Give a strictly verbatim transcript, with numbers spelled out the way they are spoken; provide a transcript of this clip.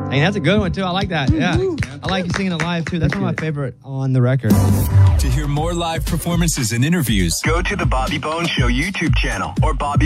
Hey, that's a good one, too. I like that. Yeah. I like you singing it live, too. That's one of my favorite on the record. To hear more live performances and interviews, go to the Bobby Bones Show YouTube channel or Bobby